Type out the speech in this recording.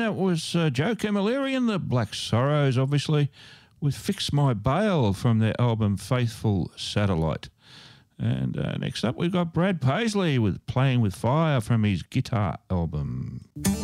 that was Joe Camilleri and the Black Sorrows, obviously, with Fix My Bail from their album Faithful Satellite. And next up, we've got Brad Paisley with Playing with Fire from his Guitar album.